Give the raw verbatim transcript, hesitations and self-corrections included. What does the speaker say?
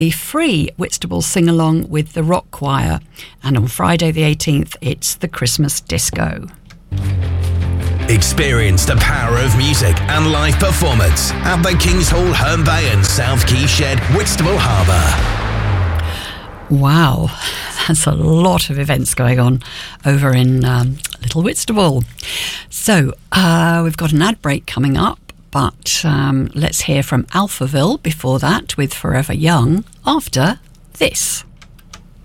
A free Whitstable sing-along with the Rock Choir. And on Friday the eighteenth, it's the Christmas Disco. Experience the power of music and live performance at the Kings Hall, Herne Bay and South Quay Shed, Whitstable Harbour. Wow, that's a lot of events going on over in um, Little Whitstable. So uh, we've got an ad break coming up. But um, let's hear from Alphaville before that with Forever Young after this.